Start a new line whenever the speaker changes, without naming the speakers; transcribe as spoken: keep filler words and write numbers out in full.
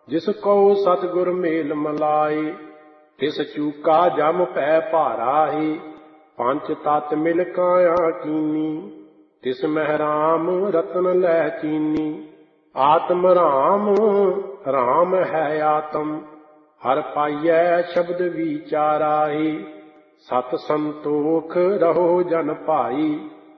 ਜਿਸ ਕਉ ਸਤਿਗੁਰ ਮੇਲ ਮਲਾਏ, ਤਿਸ ਚੂਕਾ ਜਮ ਪੈ ਭਾਰਾਹੀ। ਪੰਚ ਤਤ ਮਿਲ ਕਾਇਆ ਕੀਨੀ, ਤਿਸ ਮਹਿ ਰਾਮ ਰਤਨ ਲੈ ਚੀਨੀ। ਆਤਮ ਰਾਮ ਰਾਮ ਹੈ ਆਤਮ, ਹਰ ਪਾਈਐ ਸ਼ਬਦ ਵਿਚਾਰਾਹੀ। ਸਤ ਸੰਤੋਖ ਰਹੋ ਜਨ ਭਾਈ,